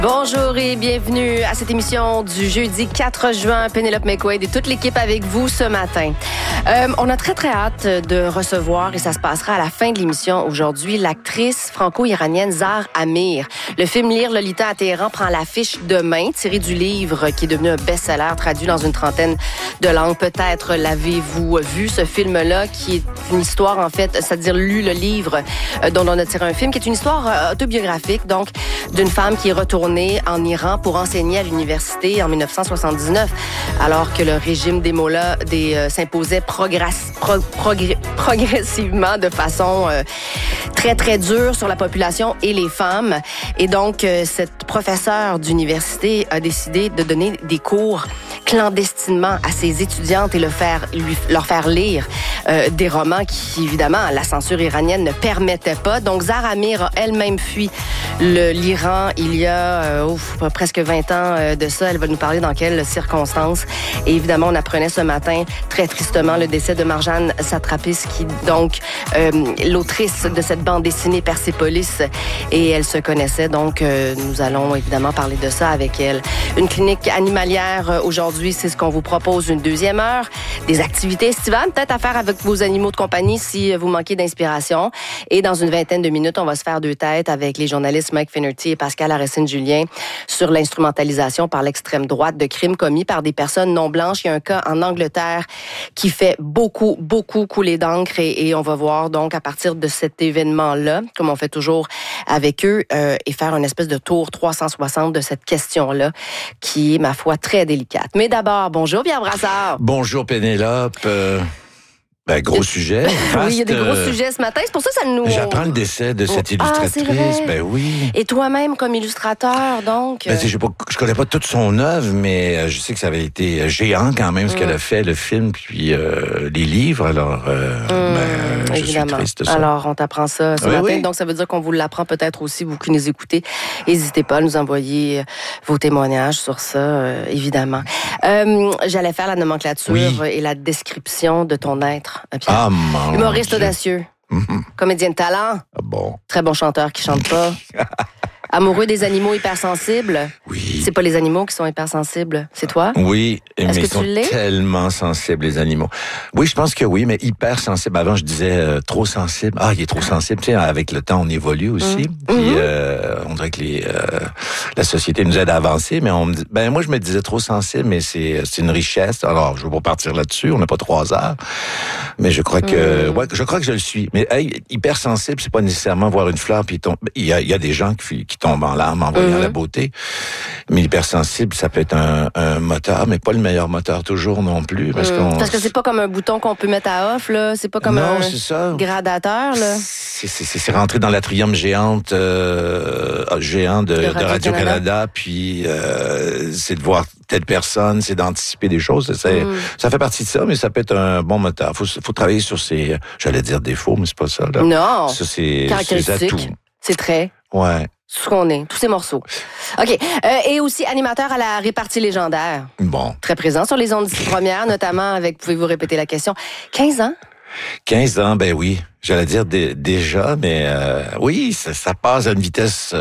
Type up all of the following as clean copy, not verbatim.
Bonjour et bienvenue à cette émission du jeudi 4 juin. Penelope McQuaid et toute l'équipe avec vous ce matin. On a très hâte de recevoir, et ça se passera à la fin de l'émission aujourd'hui, l'actrice franco-iranienne Zahra Amir. Le film Lire Lolita à Téhéran prend l'affiche demain, tiré du livre qui est devenu un best-seller, traduit dans une trentaine de langues. Peut-être l'avez-vous vu, ce film-là, qui est une histoire, en fait, c'est-à-dire lu le livre dont on a tiré un film, qui est une histoire autobiographique, donc, d'une femme qui est retournée en Iran pour enseigner à l'université en 1979, alors que le régime des mollahs s'imposait progressivement de façon très dure sur la population et les femmes. Et donc, cette professeure d'université a décidé de donner des cours clandestinement à ses étudiantes et leur faire lire des romans qui, évidemment, la censure iranienne ne permettait pas. Donc, Zahra Amir a elle-même fui l'Iran il y a presque 20 ans de ça. Elle va nous parler dans quelles circonstances. Et évidemment, on apprenait ce matin, très tristement, le décès de Marjane Satrapis, qui, donc, l'autrice de cette bande dessinée Persépolis, et elle se connaissait. Donc, nous allons évidemment parler de ça avec elle. Une clinique animalière aujourd'hui, c'est ce qu'on vous propose, une deuxième heure. Des activités estivales, peut-être à faire avec vos animaux de compagnie si vous manquez d'inspiration. Et dans une vingtaine de minutes, on va se faire deux têtes avec les journalistes Mike Finnerty et Pascal Aressine-Julien sur l'instrumentalisation par l'extrême droite de crimes commis par des personnes non blanches. Il y a un cas en Angleterre qui fait beaucoup couler d'encre et on va voir donc à partir de cet événement-là, comme on fait toujours avec eux, et faire une espèce de tour 360 de cette question-là qui est, ma foi, très délicate. Mais d'abord, bonjour Pierre Brassard. Bonjour Pénélope. Gros sujet. Oui, il y a des gros sujets ce matin. C'est pour ça que ça nous... J'apprends le décès de cette illustratrice. C'est vrai. Ben oui. Et toi-même, comme illustrateur, donc... Je connais pas toute son œuvre, mais je sais que ça avait été géant quand même, ce qu'elle a fait, le film, puis les livres. Alors, je suis triste de ça. Alors, on t'apprend ça ce matin. Oui. Donc, ça veut dire qu'on vous l'apprend peut-être aussi, vous qui nous écoutez. N'hésitez pas à nous envoyer vos témoignages sur ça, évidemment. J'allais faire la nomenclature et la description de ton être. Pierre. Humoriste audacieux, comédien de talent, très bon chanteur qui chante pas, amoureux des animaux hypersensibles. Oui. C'est pas les animaux qui sont hypersensibles, c'est toi? Oui, mais ils sont tellement sensibles, les animaux. Oui, je pense que oui, mais hypersensible. Avant, je disais trop sensible. Ah, il est trop sensible. Tu sais, avec le temps, on évolue aussi. Puis, on dirait que la société nous aide à avancer, mais moi, je me disais trop sensible, mais c'est une richesse. Alors, je veux pas partir là-dessus. On n'a pas 3 heures. Mais je crois que, je le suis. Mais, hypersensible, c'est pas nécessairement voir une fleur puis tomber. Il y a des gens qui tombent en larmes en voyant la beauté. Mais l'hypersensible, ça peut être un moteur, mais pas le meilleur moteur toujours non plus. Parce que c'est pas comme un bouton qu'on peut mettre à off, là. C'est pas comme un gradateur, là. C'est rentrer dans l'atrium géant de Radio-Canada, puis c'est de voir telle personne, c'est d'anticiper des choses. Ça fait partie de ça, mais ça peut être un bon moteur. Faut travailler sur ses, j'allais dire défauts, mais c'est pas ça, là. Non. Ça, c'est ses atouts. C'est très. Ouais. Tout ce qu'on est, tous ces morceaux. OK. Et aussi animateur à la répartie légendaire. Bon. Très présent sur les ondes premières, notamment avec, pouvez-vous répéter la question, 15 ans? 15 ans, ben oui. J'allais dire déjà, mais oui, ça passe à une vitesse...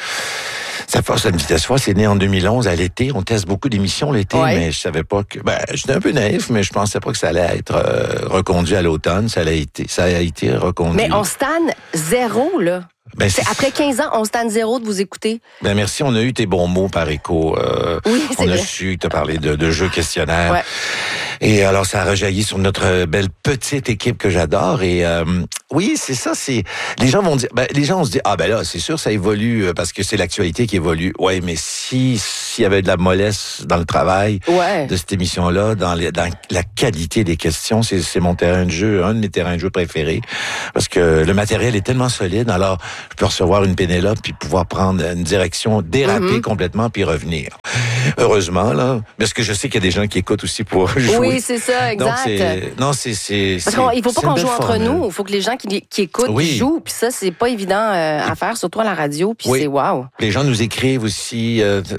Ça passe à une vitesse folle. C'est né en 2011 à l'été. On teste beaucoup d'émissions l'été, mais je savais pas que... j'étais un peu naïf, mais je pensais pas que ça allait être reconduit à l'automne. Ça a été reconduit. Mais on stanne 0, là. Après 15 ans, on stanne 0 de vous écouter. Merci, on a eu tes bons mots par écho. On a su te parler de jeux questionnaires. Ouais. Et alors, ça a rejailli sur notre belle petite équipe que j'adore. Et oui, c'est ça. Les gens vont dire, on se dit, là, c'est sûr, ça évolue parce que c'est l'actualité qui évolue. Ouais, mais s'il y avait de la mollesse dans le travail de cette émission-là, dans la qualité des questions, c'est mon terrain de jeu, un de mes terrains de jeu préférés, parce que le matériel est tellement solide. Alors, je peux recevoir une Pénélope puis pouvoir prendre une direction, déraper complètement puis revenir. Heureusement, là. Parce que je sais qu'il y a des gens qui écoutent aussi pour jouer. Oui, c'est ça, exact. Donc, parce qu'il faut pas qu'on joue entre nous. Il faut que les gens qui écoutent jouent. Puis ça, c'est pas évident à faire, surtout à la radio. Puis c'est wow. Les gens nous écrivent aussi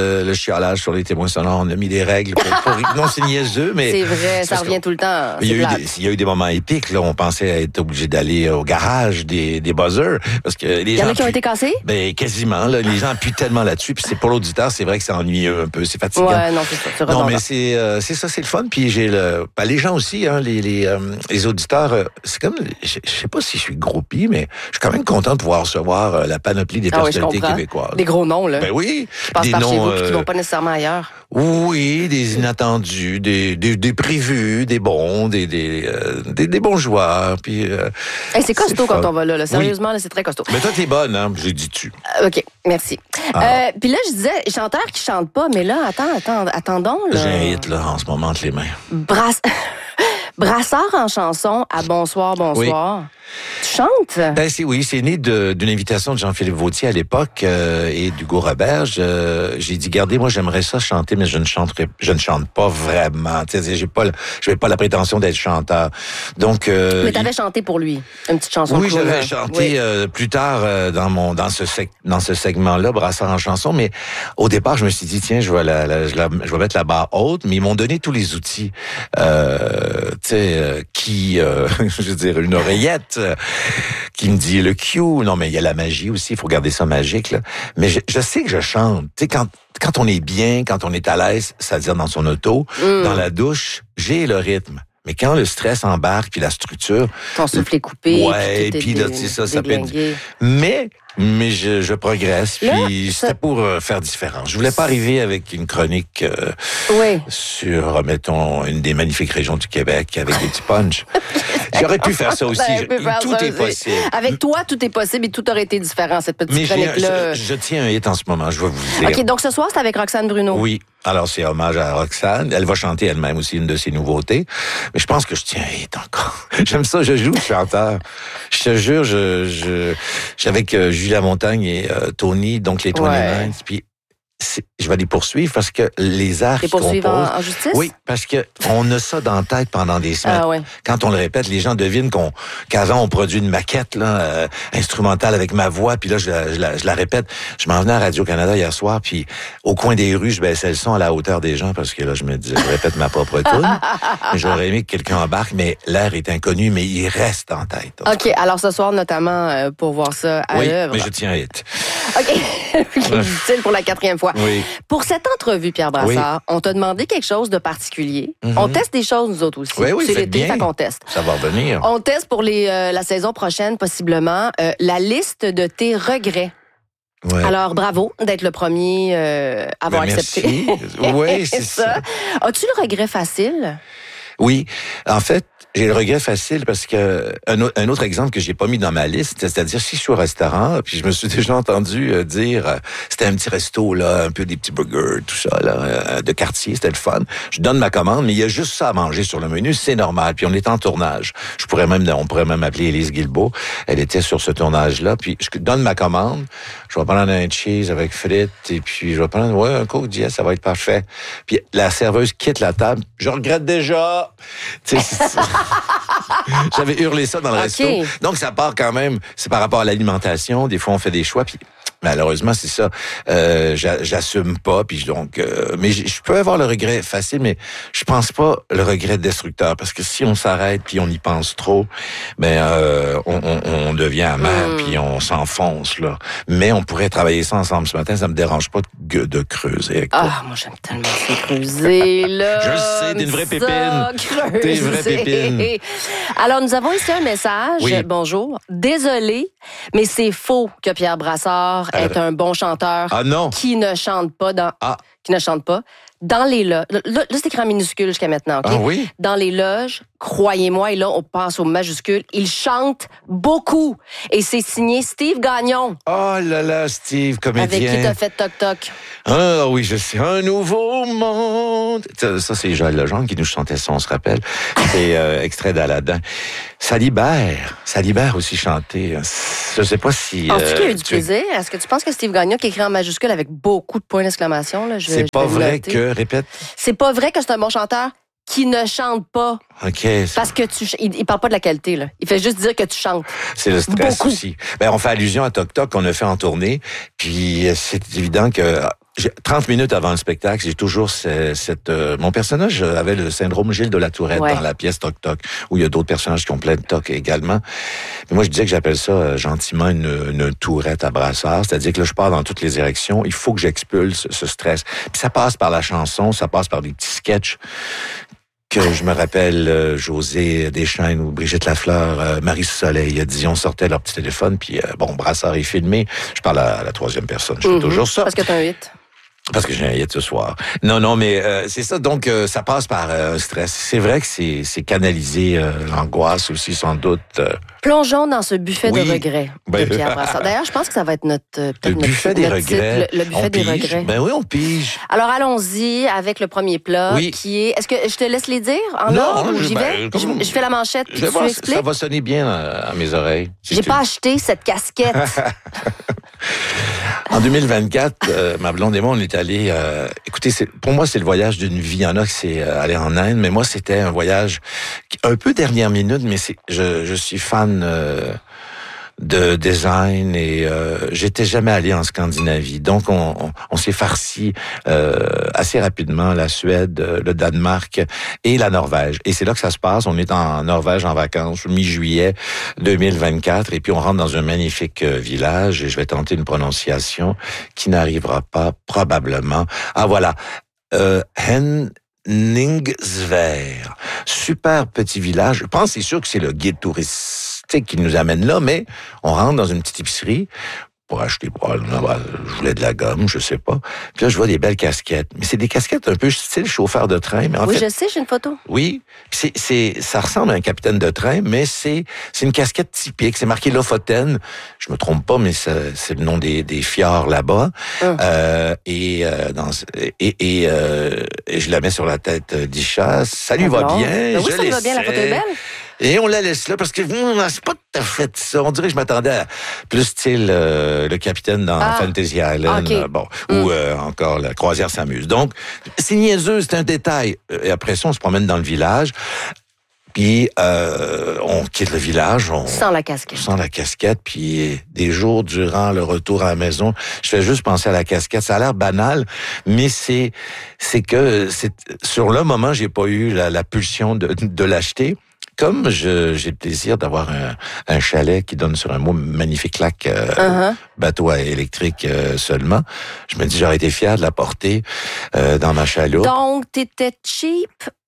le chialage sur les témoins sonores. On a mis des règles non, c'est niaiseux, mais... C'est vrai, ça revient tout le temps. Il y a eu des moments épiques, là. On pensait être obligé d'aller au garage des buzzers, parce que les gens... Il y en a qui ont été cassés? Ben, quasiment, là. Les gens appuient tellement là-dessus, puis c'est pour l'auditeur, c'est vrai que c'est ennuyeux un peu, c'est fatigant. Ouais, non, c'est ça. Non, mais c'est ça, c'est le fun. Puis les gens aussi, hein, les auditeurs, c'est comme, je sais pas si je suis groupie, mais je suis quand même content de pouvoir recevoir la panoplie des personnalités québécoises. Des gros noms, là. Ben oui. Qui passent par chez vous et qui vont pas nécessairement ailleurs. Oui, des inattendus, des prévus, des bons, des bons joueurs. Puis c'est costaud quand on va là. Sérieusement, oui. Là, c'est très costaud. Mais toi, t'es bonne, hein? J'ai dit tu. OK, merci. Puis là, je disais, chanteur qui chante pas, mais là, attendons. Là. J'ai un hit, là, en ce moment, entre les mains. Brassard en chanson à Bonsoir. Oui. Tu chantes? Ben c'est né d'une invitation de Jean-Philippe Vautier à l'époque et d'Hugo Robert. J'ai dit, regardez, moi j'aimerais ça chanter, mais je ne chante pas vraiment. Tu sais, j'avais pas la prétention d'être chanteur. Donc. Mais t'avais chanté pour lui une petite chanson. Oui, j'avais chanté plus tard dans ce segment-là, Brassard en chanson. Mais au départ, je me suis dit, tiens, je vais mettre la barre haute. Mais ils m'ont donné tous les outils, je veux dire, une oreillette. Qui me dit le cue. Non, mais il y a la magie aussi. Il faut garder ça magique, là. Mais je sais que je chante. Tu sais, quand on est bien, quand on est à l'aise, c'est-à-dire dans son auto, dans la douche, j'ai le rythme. Mais quand le stress embarque, puis la structure... Ton souffle est coupé. Ouais, et puis là, tu sais, ça peut être... Mais je progresse, puis c'était pour faire différent. Je voulais pas arriver avec une chronique sur, mettons, une des magnifiques régions du Québec, avec des petits punchs. J'aurais pu faire ça aussi. Tout est possible. Avec toi, tout est possible et tout aurait été différent, cette petite chronique-là. Je tiens un hit en ce moment, je vais vous dire. OK, donc ce soir, c'est avec Roxane Bruno. Oui. Alors, c'est hommage à Roxane. Elle va chanter elle-même aussi une de ses nouveautés. Mais je pense que je tiens un hit encore. J'aime ça, je joue le chanteur. Je te jure, je avec Jules Lamontagne et Tony, donc les 29, puis je vais les poursuivre parce que les arts qu'ils composent... en justice? Oui, parce que on a ça dans la tête pendant des semaines. Quand on le répète, les gens devinent qu'avant, on produit une maquette là, instrumentale avec ma voix, puis là, je la répète. Je m'en venais à Radio-Canada hier soir, puis au coin des rues, je baissais le son à la hauteur des gens parce que là, je me dis, je répète ma propre toune. J'aurais aimé que quelqu'un embarque, mais l'air est inconnu, mais il reste en tête. OK, alors ce soir, notamment, pour voir ça à l'œuvre. Oui, mais je tiens à hit. OK, utile pour la 4e fois. Oui. Pour cette entrevue, Pierre Brassard, on t'a demandé quelque chose de particulier. On teste des choses, nous autres aussi. Oui, c'est l'été, fait qu'on teste. Ça va revenir. On teste pour la saison prochaine, possiblement, la liste de tes regrets. Ouais. Alors, bravo d'être le premier à avoir accepté. Oui, c'est ça. As-tu le regret facile? Oui. En fait, j'ai le regret facile parce que un autre exemple que j'ai pas mis dans ma liste, c'est-à-dire si je suis au restaurant, puis je me suis déjà entendu dire c'était un petit resto là, un peu des petits burgers, tout ça là, de quartier, c'était le fun. Je donne ma commande, mais il y a juste ça à manger sur le menu, c'est normal. Puis on est en tournage. On pourrait même appeler Élise Guilbeault. Elle était sur ce tournage-là. Puis je donne ma commande. Je vais prendre un cheese avec frites et puis je vais prendre un Coke Diet, ça va être parfait. Puis la serveuse quitte la table. Je regrette déjà. Tu sais, j'avais hurlé ça dans le resto. Donc, ça part quand même, c'est par rapport à l'alimentation. Des fois, on fait des choix, puis malheureusement, c'est ça. J'assume pas, puis donc... mais je peux avoir le regret facile, mais je pense pas le regret destructeur, parce que si on s'arrête, puis on y pense trop, on devient amer, puis on s'enfonce, là. Mais on pourrait travailler ça ensemble ce matin, ça me dérange pas de creuser avec toi. Ah, moi, j'aime tellement ça creuser, là. Je le sais, t'es une vraie pépine. T'es une vraie pépine. Alors, nous avons ici un message. Oui. Bonjour. Désolé, mais c'est faux que Pierre Brassard est un bon chanteur qui ne chante pas dans les loges. Là, c'est écrit en minuscule jusqu'à maintenant, OK? Ah oui? Dans les loges, croyez-moi, et là, on passe aux majuscules, il chante beaucoup. Et c'est signé Steve Gagnon. Oh là là, Steve, comédien. Avec qui t'as fait Toc Toc. Ah oui, je sais. Un nouveau monde. Ça, c'est Joël Legendre qui nous chantait ça, on se rappelle. C'est extrait d'Aladin. Ça libère aussi chanter. Je sais pas si... Penses-tu qu'il y a eu du plaisir? Est-ce que tu penses que Steve Gagnon, qui écrit en majuscule avec beaucoup de points d'exclamation, là, c'est pas vrai que... Répète. C'est pas vrai que c'est un bon chanteur qui ne chante pas. OK. Parce que il parle pas de la qualité, là. Il fait juste dire que tu chantes. C'est le stress aussi. On fait allusion à Toc Toc qu'on a fait en tournée. Puis c'est évident que 30 minutes avant le spectacle, j'ai toujours mon personnage avait le syndrome Gilles de la Tourette dans la pièce Toc Toc, où il y a d'autres personnages qui ont plein de tocs également. Mais moi, je disais que j'appelle ça gentiment une tourette à brassard, c'est-à-dire que là, je pars dans toutes les directions. Il faut que j'expulse ce stress. Puis ça passe par la chanson, ça passe par des petits sketchs que je me rappelle, José Deschênes ou Brigitte Lafleur, Marie Soleil, Dion sortaient leur petit téléphone, puis Brassard est filmé. Je parle à la troisième personne, je fais toujours ça. Parce que t'as un hit. Parce que j'ai un hit ce soir. Non, mais c'est ça. Donc, ça passe par un stress. C'est vrai que c'est canalisé, l'angoisse aussi, sans doute. Plongeons dans ce buffet de regrets de Pierre Brassard. D'ailleurs, je pense que ça va être notre buffet des regrets. Le buffet des regrets. Ben oui, on pige. Alors, allons-y avec le premier plat qui est... Est-ce que je te laisse les dire en ordre ou j'y vais? Je fais la manchette puis tu expliques. Ça va sonner bien à mes oreilles. J'ai pas acheté cette casquette. En 2024, ma blonde et moi, on est allés... écoutez, pour moi, c'est le voyage d'une vie. Il y en a qui c'est aller en Inde, mais moi, c'était un voyage un peu dernière minute, mais je suis fan de design et j'étais jamais allé en Scandinavie. Donc, on s'est farci assez rapidement la Suède, le Danemark et la Norvège. Et c'est là que ça se passe. On est en Norvège en vacances, mi-juillet 2024, et puis on rentre dans un magnifique village, et je vais tenter une prononciation qui n'arrivera pas, probablement. Ah, voilà. Henningsver. Super petit village. Je pense, c'est sûr que c'est le guide touristique qui nous amène là, mais on rentre dans une petite épicerie pour acheter, je voulais de la gomme, je sais pas. Puis là, je vois des belles casquettes. Mais c'est des casquettes un peu style chauffeur de train. Mais en fait, je sais, j'ai une photo. Oui, ça ressemble à un capitaine de train, mais c'est une casquette typique. C'est marqué Lofoten. Je me trompe pas, mais c'est le nom des fjords là-bas. Et je la mets sur la tête d'Isha. Ça lui va bien. Ben oui, ça lui va bien, la photo est belle. Et on la laisse là parce que c'est pas tout à fait ça. On dirait que je m'attendais à plus style le capitaine dans Fantasy Island, ou encore la croisière s'amuse. Donc, c'est niaiseux, c'est un détail. Et après ça, on se promène dans le village. Puis, on quitte le village. Sans la casquette. Sans la casquette. Puis, des jours durant le retour à la maison, je fais juste penser à la casquette. Ça a l'air banal, mais c'est sur le moment, j'ai pas eu la pulsion de l'acheter. Comme j'ai le plaisir d'avoir un chalet qui donne sur un magnifique lac, bateau électrique seulement, je me dis, j'aurais été fier de la porter dans ma chaloupe. Donc, t'étais cheap?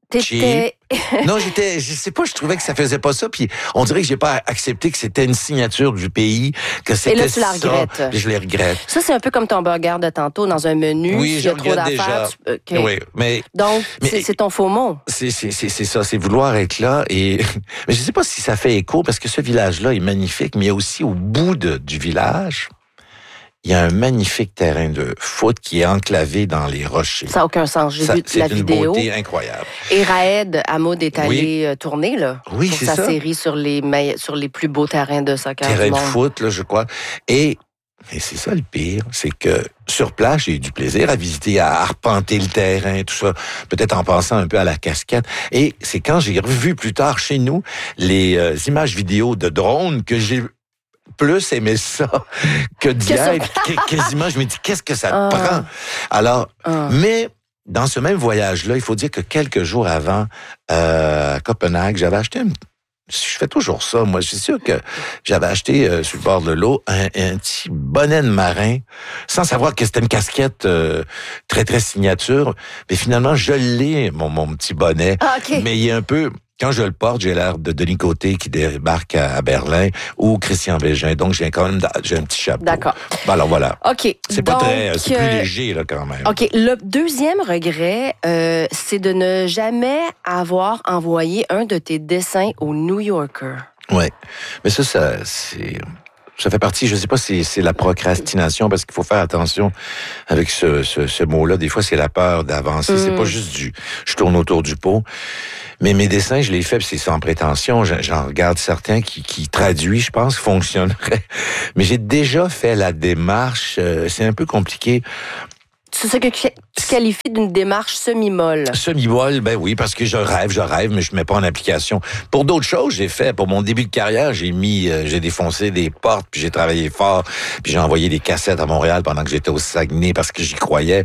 Non, je sais pas, je trouvais que ça faisait pas ça, puis on dirait que j'ai pas accepté que c'était une signature du pays, que c'était ça. Et là, tu la regrettes. Puis je les regrette. Ça, c'est un peu comme ton burger de tantôt dans un menu. Oui, s'il y a trop d'affaires. Oui, mais. Donc, c'est ton faux mot. C'est ça, c'est vouloir être là et, mais je sais pas si ça fait écho parce que ce village-là est magnifique, mais il y a aussi au bout du village, il y a un magnifique terrain de foot qui est enclavé dans les rochers. Ça n'a aucun sens. J'ai vu la vidéo. C'est une beauté incroyable. Et Raed Hamoud est allé tourner là, pour sa série sur les plus beaux terrains de soccer du monde. Terrain de foot, là, je crois. Et c'est ça le pire, c'est que sur place, j'ai eu du plaisir à visiter, à arpenter le terrain, tout ça, peut-être en pensant un peu à la casquette. Et c'est quand j'ai revu plus tard chez nous les images vidéo de drones que j'ai plus aimé ça que d'y être. Quasiment, je me dis, qu'est-ce que ça te prend? Alors, mais dans ce même voyage-là, il faut dire que quelques jours avant, à Copenhague, j'avais acheté je fais toujours ça, moi. Je suis sûr que j'avais acheté sur le bord de l'eau un petit bonnet de marin, sans savoir que c'était une casquette très, très signature. Mais finalement, je l'ai, mon petit bonnet. Mais il est un peu... Quand je le porte, j'ai l'air de Denis Côté qui débarque à Berlin ou Christian Bégin. Donc, j'ai un petit chapeau. D'accord. Alors, voilà. OK. C'est pas c'est plus léger, là, quand même. OK. Le deuxième regret, c'est de ne jamais avoir envoyé un de tes dessins au New Yorker. Oui. Mais ça fait partie, je sais pas si c'est la procrastination, parce qu'il faut faire attention avec ce mot-là. Des fois, c'est la peur d'avancer. C'est pas juste je tourne autour du pot. Mais mes dessins, je les fais, puis c'est sans prétention. J'en regarde certains qui traduisent, je pense, fonctionneraient. Mais j'ai déjà fait la démarche. C'est un peu compliqué. Tu C'est ça que tu qualifies d'une démarche semi-molle. Semi-molle, ben oui, parce que je rêve, mais je mets pas en application. Pour d'autres choses, j'ai fait. Pour mon début de carrière, j'ai défoncé des portes, puis j'ai travaillé fort, puis j'ai envoyé des cassettes à Montréal pendant que j'étais au Saguenay parce que j'y croyais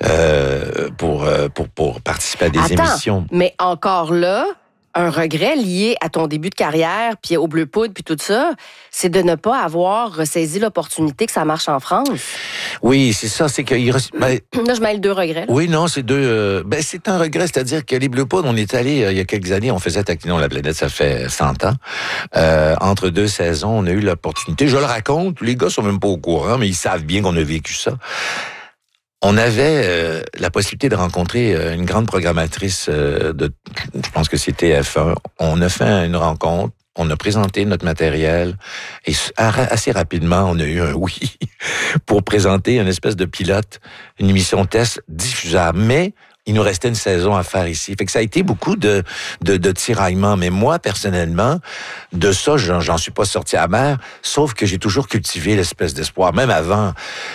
pour participer à des émissions. Mais encore là, un regret lié à ton début de carrière, puis au Bleu Poudre, puis tout ça, c'est de ne pas avoir saisi l'opportunité que ça marche en France. Oui, c'est ça, c'est que... Là, je mêle deux regrets. Là. Oui, non, c'est deux... c'est un regret, c'est-à-dire que les Bleu Poudre, on est allé il y a quelques années, on faisait Taquinons la planète, ça fait 100 ans. Entre deux saisons, on a eu l'opportunité, je le raconte, les gars sont même pas au courant, mais ils savent bien qu'on a vécu ça. On avait la possibilité de rencontrer une grande programmatrice je pense que c'était F1. On a fait une rencontre, on a présenté notre matériel et assez rapidement, on a eu un oui pour présenter une espèce de pilote, une émission test diffusable. Mais il nous restait une saison à faire ici. Fait que ça a été beaucoup de tiraillements. Mais moi, personnellement, de ça, j'en suis pas sorti amer, sauf que j'ai toujours cultivé l'espèce d'espoir. Même avant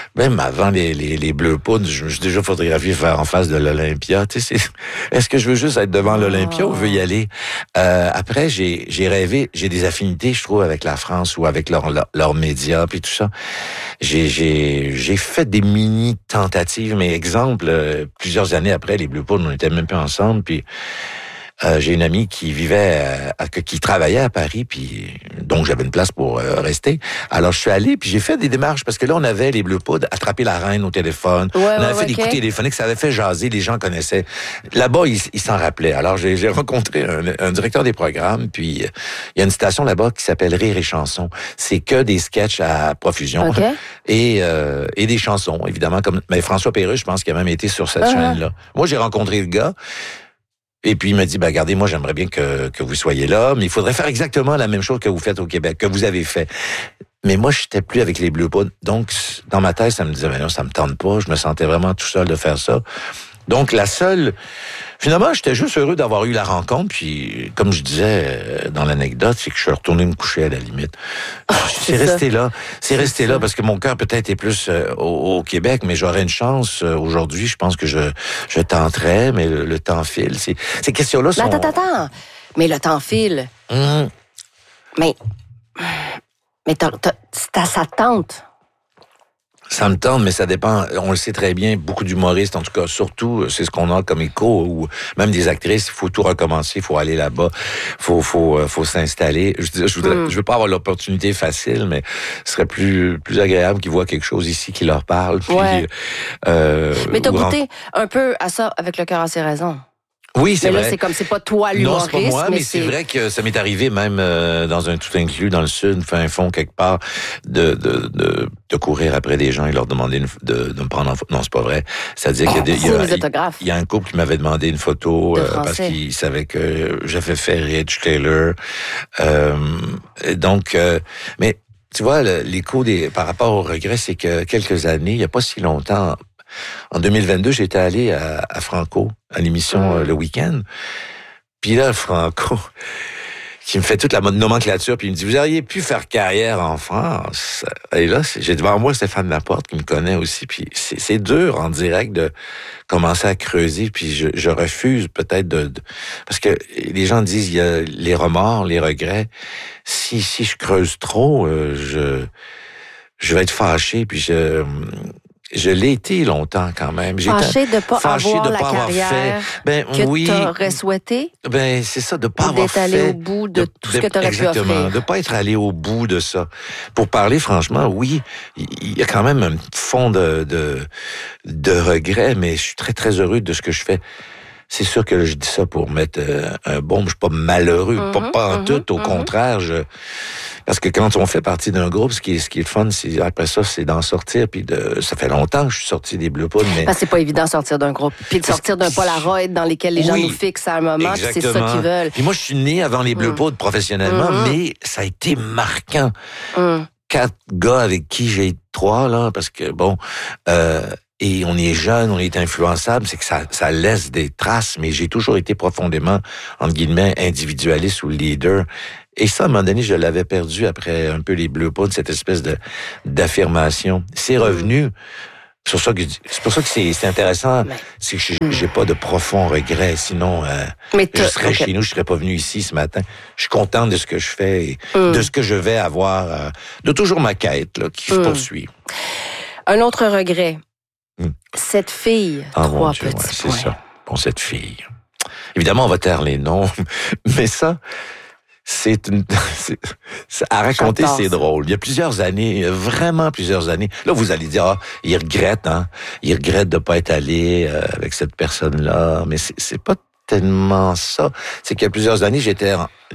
les Bleu Poudre, je me suis déjà photographié faire en face de l'Olympia. Tu sais, est-ce que je veux juste être devant l'Olympia ou je veux y aller? Après, j'ai rêvé, j'ai des affinités, je trouve, avec la France ou avec leurs médias puis tout ça. J'ai fait des mini-tentatives, mais exemple, plusieurs années après, les Bleu Poudre, on n'était même pas ensemble, puis j'ai une amie qui qui travaillait à Paris, puis donc j'avais une place pour rester. Alors je suis allé, puis j'ai fait des démarches, parce que là, on avait les Bleu Poudre, attraper la reine au téléphone, on avait fait des coups téléphoniques, ça avait fait jaser, les gens connaissaient. Là-bas, ils s'en rappelaient. Alors j'ai rencontré un directeur des programmes, puis il y a une station là-bas qui s'appelle Rire et Chansons. C'est que des sketchs à profusion et des chansons, évidemment. Mais François Pérusse, je pense qu'il a même été sur cette chaîne-là. Moi, j'ai rencontré le gars. Et puis, il m'a dit, regardez, moi, j'aimerais bien que vous soyez là, mais il faudrait faire exactement la même chose que vous faites au Québec, que vous avez fait. Mais moi, je n'étais plus avec les Bleu Poudre. Donc, dans ma tête, ça me disait, mais non, ça me tente pas. Je me sentais vraiment tout seul de faire ça. Donc, finalement, j'étais juste heureux d'avoir eu la rencontre. Puis, comme je disais dans l'anecdote, c'est que je suis retourné me coucher à la limite. C'est resté là. C'est resté là parce que mon cœur peut-être est plus au Québec, mais j'aurais une chance aujourd'hui. Je pense que je tenterais, mais le temps file. Ces questions-là sont... Attends. Mais le temps file. Mais ça tente. Ça me tente, mais ça dépend. On le sait très bien, beaucoup d'humoristes, en tout cas, surtout, c'est ce qu'on a comme écho, ou même des actrices, il faut tout recommencer, il faut aller là-bas, faut s'installer. Je veux pas avoir l'opportunité facile, mais ce serait plus agréable qu'ils voient quelque chose ici qui leur parle. Puis, mais t'as goûté un peu à ça avec Le cœur à ses raisons. Oui, c'est vrai. Mais là, c'est pas toi l'humoriste. Non, c'est pas moi, mais c'est vrai que ça m'est arrivé même dans un tout inclus dans le sud, fin fond quelque part, de courir après des gens et leur demander de me prendre en photo. Non, c'est pas vrai. C'est-à-dire qu'il y a un couple qui m'avait demandé une photo parce qu'il savait que j'avais fait Rich Taylor. Mais tu vois, l'écho par rapport au regret, c'est que quelques années, il y a pas si longtemps. En 2022, j'étais allé à Franco, à l'émission Le Week-end. Puis là, Franco, qui me fait toute la nomenclature, puis il me dit, vous auriez pu faire carrière en France. Et là, j'ai devant moi Stéphane Laporte, qui me connaît aussi, puis c'est dur en direct de commencer à creuser, puis je refuse peut-être parce que les gens disent, il y a les remords, les regrets. Si je creuse trop, je vais être fâché, puis je l'ai été longtemps quand même. Fâché de ne pas avoir la carrière que tu aurais souhaité? C'est ça, de ne pas avoir fait... D'être allé au bout de tout ce que tu aurais pu offrir. Exactement, de ne pas être allé au bout de ça. Pour parler franchement, oui, il y a quand même un fond de regret, mais je suis très, très heureux de ce que je fais. C'est sûr que je dis ça pour mettre un bon... Je suis pas malheureux, pas en tout, au contraire, parce que quand on fait partie d'un groupe, ce qui est le fun, c'est après ça, c'est d'en sortir. Puis ça fait longtemps que je suis sorti des Bleu Poudre, mais parce que c'est pas évident de sortir d'un groupe, puis de sortir d'un Polaroid dans lesquels les gens nous fixent à un moment, puis c'est ça qu'ils veulent. Puis moi, je suis né avant les Bleu Poudre professionnellement, mais ça a été marquant. 4 gars avec qui j'ai 3 là, parce que et on est jeune, on est influençable, c'est que ça laisse des traces, mais j'ai toujours été profondément, entre guillemets, individualiste ou leader. Et ça, à un moment donné, je l'avais perdu après un peu les Bleu Poudre, cette espèce d'affirmation. C'est revenu. C'est pour ça que c'est intéressant. C'est que j'ai pas de profonds regrets. Sinon, je serais chez nous, je serais pas venu ici ce matin. Je suis content de ce que je fais et de ce que je vais avoir, de toujours ma quête là, qui se poursuit. Un autre regret. Cette fille, 3 petits points. C'est ça. Bon, cette fille. Évidemment, on va taire les noms, mais ça... à raconter, c'est drôle. Il y a plusieurs années, vraiment plusieurs années. Là, vous allez dire, il regrette, hein. Il regrette de pas être allé avec cette personne-là. Mais c'est pas tellement ça. C'est qu'il y a plusieurs années, j'étais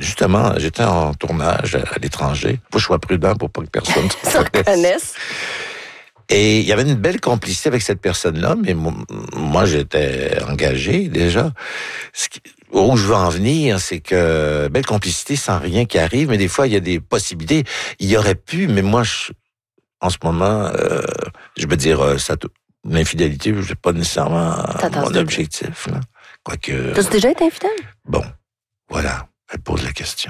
en tournage à l'étranger. Faut que je sois prudent pour pas que personne se reconnaisse. Et il y avait une belle complicité avec cette personne-là, mais moi j'étais engagé déjà. Où je veux en venir, c'est que belle complicité sans rien qui arrive, mais des fois il y a des possibilités. Il y aurait pu, mais moi en ce moment, je veux dire, l'infidélité, c'est pas nécessairement mon objectif. Là. Quoique. T'as déjà été infidèle? Bon, voilà. Elle pose la question.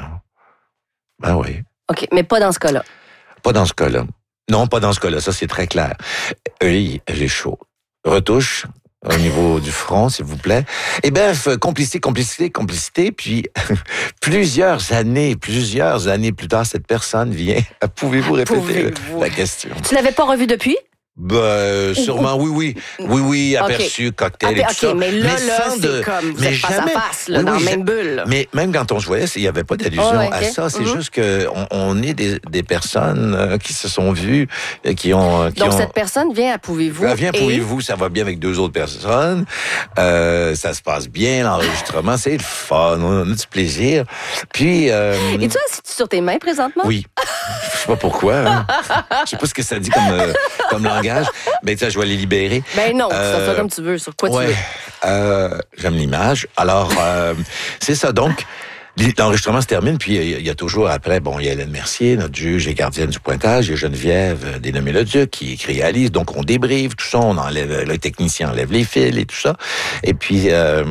Ben oui. OK, mais pas dans ce cas-là. Pas dans ce cas-là. Non, pas dans ce cas-là. Ça, c'est très clair. Oui, j'ai chaud. Retouche au niveau du front, s'il vous plaît. Et bref, complicité. Puis, plusieurs années plus tard, cette personne vient. Pouvez-vous répéter la question? Tu l'avais pas revu depuis? Sûrement, oui, aperçu, cocktail et tout ça. Mais là, c'est comme, vous êtes face à face, là, dans la même bulle. Mais même quand on se voyait, il n'y avait pas d'allusion à ça. C'est juste que on est des personnes qui se sont vues, Donc, cette personne vient à Pouvez-vous. Elle vient à Pouvez-vous, ça va bien avec 2 autres personnes. Ça se passe bien, l'enregistrement, c'est le fun, on a du plaisir. Puis... Et tu assis sur tes mains présentement? Oui. Je sais pas pourquoi. Hein. Je sais pas ce que ça dit comme langage. Ben, tu sais, je vais les libérer. Ben non, tu fais ça comme tu veux, sur quoi tu veux. J'aime l'image. Alors, c'est ça. Donc, l'enregistrement se termine, puis il y a toujours après, il y a Hélène Mercier, notre juge et gardienne du pointage, il y a Geneviève, dénommée Le Duc, qui réalise. Donc, on débriefe tout ça, on enlève, le technicien enlève les fils et tout ça. Et puis,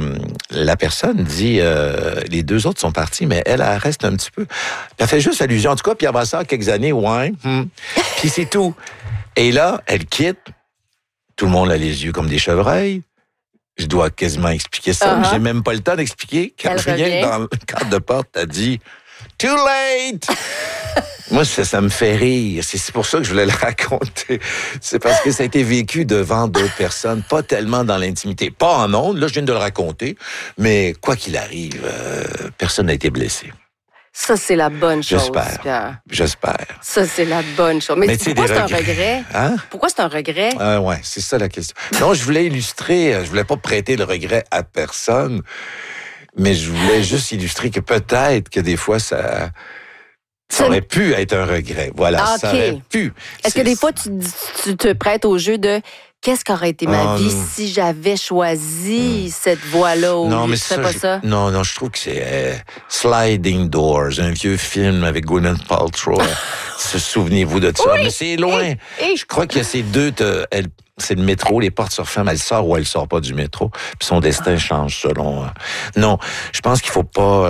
la personne dit, les 2 autres sont partis, mais elle reste un petit peu. Elle fait juste allusion. En tout cas, Pierre Brassard, quelques années, Puis c'est tout. Et là, elle quitte. Tout le monde a les yeux comme des chevreuils. Je dois quasiment expliquer ça, mais j'ai même pas le temps d'expliquer. Quand je viens dans le cadre de porte, t'as dit « Too late! » Moi, ça me fait rire. C'est pour ça que je voulais le raconter. C'est parce que ça a été vécu devant d'autres personnes, pas tellement dans l'intimité. Pas en ondes, là, je viens de le raconter, mais quoi qu'il arrive, personne n'a été blessé. Ça, c'est la bonne chose, Pierre. J'espère. Ça, c'est la bonne chose. Mais pourquoi c'est un regret? Hein? Pourquoi c'est un regret? Ouais, c'est ça la question. Non, je voulais illustrer, je voulais pas prêter le regret à personne, mais je voulais juste illustrer que peut-être que des fois, ça aurait pu être un regret. Voilà, ça aurait pu. Est-ce que des fois, tu te prêtes au jeu de... Qu'est-ce qu'aurait été ma vie si j'avais choisi cette voie-là ou non, mais je ferais pas ça? Non, je trouve que c'est Sliding Doors, un vieux film avec Gwyneth Paltrow. Souvenez-vous de ça. Mais c'est loin. Je crois qu'il y a ces 2... c'est le métro, les portes se referment, elle sort ou elle sort pas du métro, puis son destin change selon... Non, je pense qu'il faut pas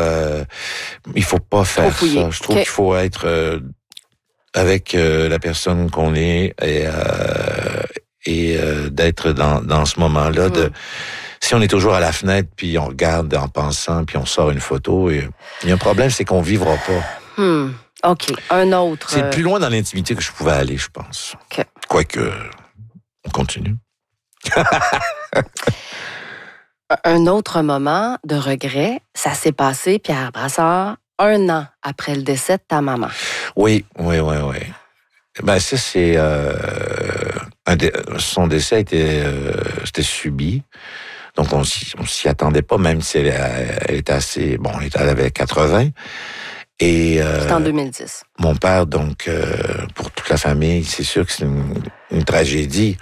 faire ça. Je trouve qu'il faut être avec la personne qu'on est et d'être dans ce moment-là. Si on est toujours à la fenêtre, puis on regarde en pensant, puis on sort une photo, il y a un problème, c'est qu'on vivra pas. OK. Un autre... C'est plus loin dans l'intimité que je pouvais aller, je pense. OK. Quoique, on continue. Un autre moment de regret, ça s'est passé, Pierre Brassard, 1 an après le décès de ta maman. Oui. Ben ça, c'est... son décès c'était subi. Donc, on s'y attendait pas, même si elle était assez... Bon, elle avait 80. Et... C'était en 2010. Mon père, donc, pour toute la famille, c'est sûr que c'est une tragédie.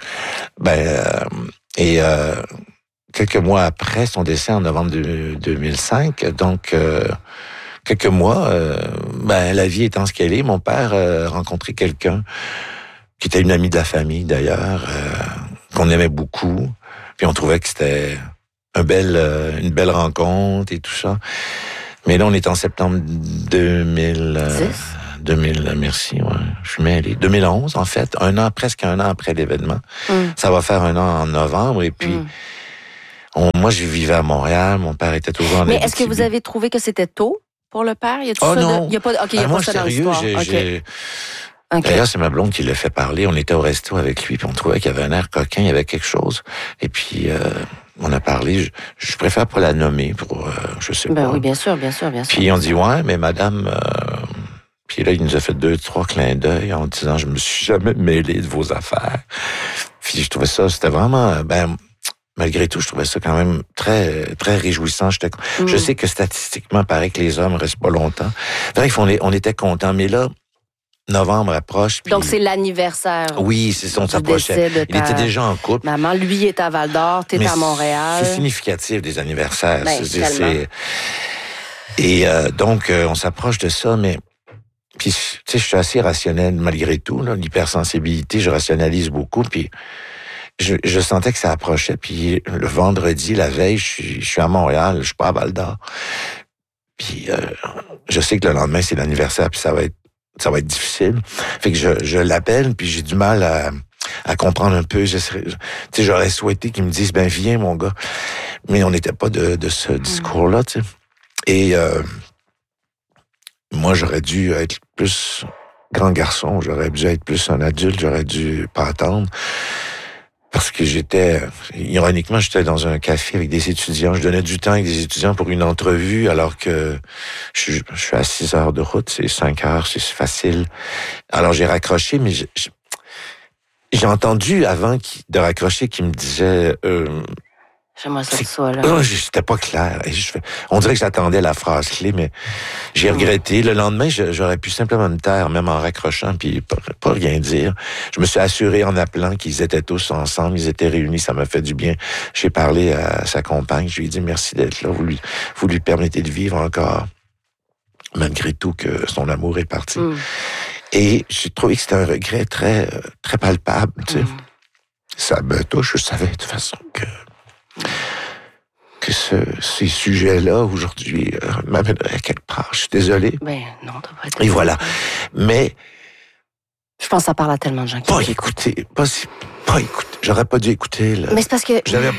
Quelques mois après son décès, en novembre 2005, donc... quelques mois, la vie étant ce qu'elle est, mon père a rencontré quelqu'un qui était une amie de la famille d'ailleurs, qu'on aimait beaucoup, puis on trouvait que c'était une belle rencontre et tout ça. Mais là, on est en septembre merci, ouais. Je suis mêlé. 2011, en fait, presque un an après l'événement. Ça va faire un an en novembre, et puis moi, je vivais à Montréal, mon père était toujours en Mais Abitibi. est-ce que vous avez trouvé que c'était tôt pour le père? Non. Il y a pas, il y a moi, pas ça sérieux, dans l'histoire. Okay. D'ailleurs, c'est ma blonde qui l'a fait parler. On était au resto avec lui, puis on trouvait qu'il y avait un air coquin, il y avait quelque chose. Et puis, on a parlé. Je préfère pas la nommer pour, je sais pas. Oui, bien sûr. Puis on dit, ouais, mais madame... Puis là, il nous a fait 2-3 clins d'œil en disant, je me suis jamais mêlé de vos affaires. Puis je trouvais ça, c'était vraiment... malgré tout, je trouvais ça quand même très très réjouissant. Je sais que statistiquement, il paraît que les hommes restent pas longtemps. Bref, on était contents. Mais là, novembre approche. Puis... Donc, c'est l'anniversaire. Oui, c'est ça, on s'approchait. Il était déjà en couple. Maman, lui, est à Val-d'Or, t'es à Montréal. C'est significatif, des anniversaires. Tellement. Et donc, on s'approche de ça, mais... Puis, tu sais, je suis assez rationnel malgré tout. Là, l'hypersensibilité, je rationalise beaucoup, puis... Je sentais que ça approchait, puis le vendredi, la veille, je suis à Montréal, je suis pas à Val-d'Or. Puis je sais que le lendemain, c'est l'anniversaire, puis ça va être difficile. Fait que je l'appelle, puis j'ai du mal à comprendre un peu. Tu sais, j'aurais souhaité qu'ils me disent, ben viens, mon gars. Mais on n'était pas de ce discours-là, tu sais. Et moi, j'aurais dû être plus grand garçon, j'aurais dû être plus un adulte, j'aurais dû pas attendre. Parce que ironiquement, j'étais dans un café avec des étudiants. Je donnais du temps avec des étudiants pour une entrevue, alors que je suis à 6 heures de route, c'est 5 heures, c'est facile. Alors j'ai raccroché, mais j'ai entendu avant de raccrocher qu'il me disait... J'aimerais ça que ce soit là. C'était pas clair. On dirait que j'attendais la phrase clé, mais j'ai regretté. Le lendemain, j'aurais pu simplement me taire, même en raccrochant, puis pas rien dire. Je me suis assuré en appelant qu'ils étaient tous ensemble, ils étaient réunis, ça m'a fait du bien. J'ai parlé à sa compagne, je lui ai dit merci d'être là, vous lui permettez de vivre encore, malgré tout que son amour est parti. Et j'ai trouvé que c'était un regret très, très palpable, tu sais. Ça me touche, je savais de toute façon que ces sujets-là, aujourd'hui, m'amèneraient quelque part. Je suis désolé. Ben, non, t'as pas été... Et voilà. Mais... Je pense que ça parle à tellement de gens qui... Pas écouter. J'aurais pas dû écouter, là. Mais c'est parce que...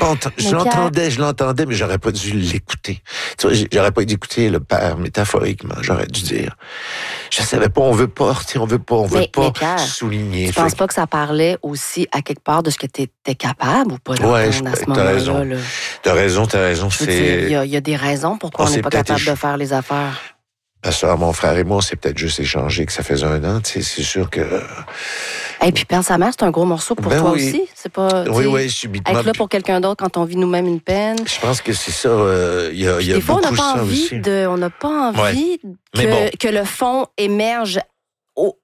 Je l'entendais, mais j'aurais pas dû l'écouter. Tu vois, j'aurais pas dû écouter le père métaphoriquement. J'aurais dû dire... Je savais pas, on veut pas Pierre, souligner. Tu penses pas que ça parlait aussi, à quelque part, de ce que t'étais capable ou pas à ce moment-là? Là. T'as raison. Il y a des raisons pourquoi on n'est pas capable de faire les affaires. Ça, mon frère et moi, on s'est peut-être juste échangé que ça faisait 1 an, tu sais, c'est sûr que... Et puis perdre sa mère, c'est un gros morceau pour toi aussi. C'est pas... Oui, subitement. Être là pour quelqu'un d'autre quand on vit nous-mêmes une peine. Je pense que c'est ça, il y a des fois, beaucoup ça aussi. On n'a pas envie que le fond émerge au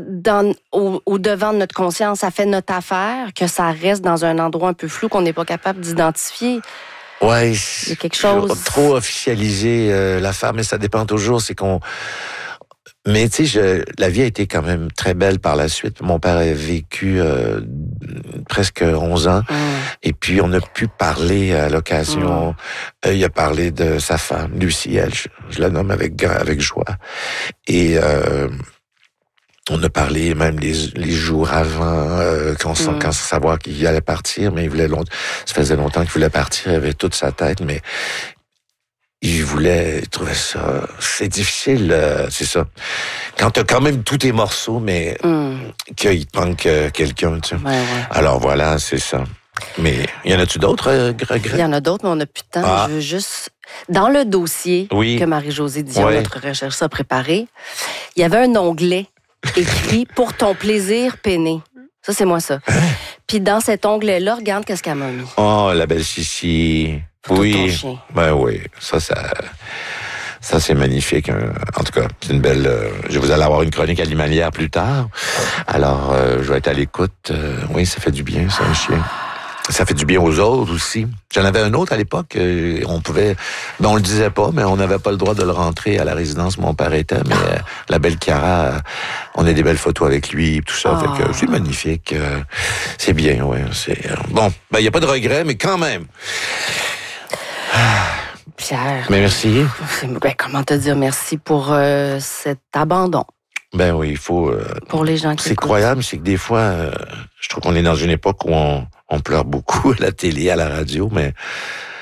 devant de notre conscience. Ça fait notre affaire, que ça reste dans un endroit un peu flou qu'on n'est pas capable d'identifier. Ouais, il y a quelque chose... Trop officialiser l'affaire, mais ça dépend toujours, c'est qu'on... Mais tu sais, la vie a été quand même très belle par la suite. Mon père a vécu presque 11 ans, et puis on a pu parler à l'occasion. Il a parlé de sa femme, Lucie, je la nomme avec joie. Et... on a parlé même les jours avant, quand savoir qu'il allait partir, mais ça faisait longtemps qu'il voulait partir, il avait toute sa tête, mais il trouvait ça, c'est difficile, c'est ça. Quand t'as quand même tous tes morceaux, mais qu'il te manque quelqu'un, tu sais. Ouais. Alors voilà, c'est ça. Mais y en a-tu d'autres regrets? Il y en a d'autres, mais on n'a plus de temps. Je veux juste... Dans le dossier que Marie-Josée Dion, notre chercheuse, a préparé, il y avait un onglet écrit « Pour ton plaisir peiné ». Ça, c'est moi, ça. Puis dans cet onglet-là, regarde qu'est-ce qu'elle m'a mis. Oh, la belle Chichi. Oui. Ton chien. Ben oui, ça c'est magnifique. En tout cas, c'est une belle... vous allez avoir une chronique animalière plus tard. Alors, je vais être à l'écoute. Oui, ça fait du bien, ça, un chien. Ça fait du bien aux autres aussi. J'en avais un autre à l'époque, on le disait pas, mais on n'avait pas le droit de le rentrer à la résidence où mon père était, mais la belle Chiara, on a des belles photos avec lui, tout ça, fait que c'est magnifique. C'est bien, ouais. Bon, il y a pas de regret, mais quand même. Pierre. Mais merci. Comment te dire merci pour cet abandon? Ben oui, il faut... pour les gens qui c'est croyable, c'est que des fois, je trouve qu'on est dans une époque où on pleure beaucoup à la télé, à la radio, mais